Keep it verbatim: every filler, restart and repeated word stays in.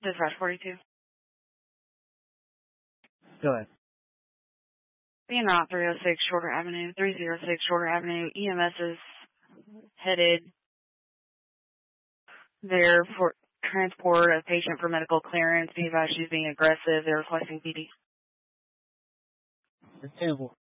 Dispatch forty-two. Go ahead. Being out three oh six Shorter Avenue, three oh six Shorter Avenue, E M S is headed there for transport a patient for medical clearance. Be advised she's being aggressive. They're requesting P D. ten four.